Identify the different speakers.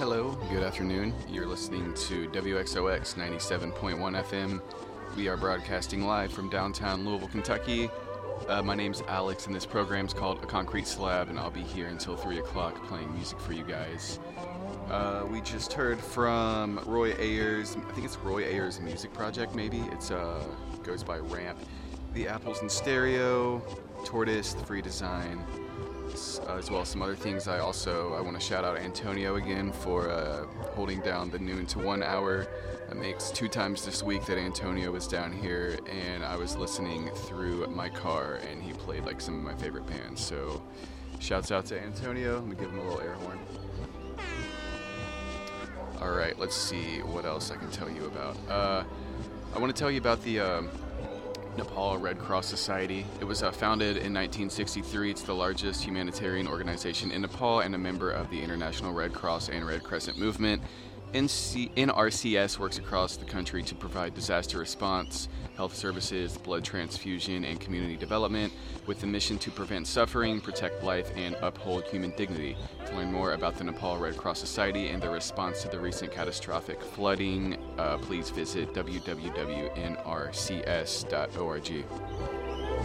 Speaker 1: Hello, good afternoon. You're listening to WXOX 97.1 FM. We are broadcasting live from downtown Louisville, Kentucky. My name's Alex, and this program's called A Concrete Slab, and I'll be here until 3 o'clock playing music for you guys. We just heard from Roy Ayers. I think it's Roy Ayers' music project, maybe. It goes by Ramp. The Apples in Stereo, Tortoise, The Free Design, as well as some other things. I want to shout out Antonio again for holding down the noon to 1 hour. It makes 2 times this week that Antonio was down here, and I was listening through my car, and he played like some of my favorite bands. So shouts out to Antonio. Let me give him a little air horn. All right, let's see what else I can tell you about. I want to tell you about the Nepal Red Cross Society. It was founded in 1963. It's the largest humanitarian organization in Nepal and a member of the International Red Cross and Red Crescent movement. NRCS works across the country to provide disaster response, health services, blood transfusion, and community development with the mission to prevent suffering, protect life, and uphold human dignity. To learn more about the Nepal Red Cross Society and their response to the recent catastrophic flooding, please visit www.nrcs.org.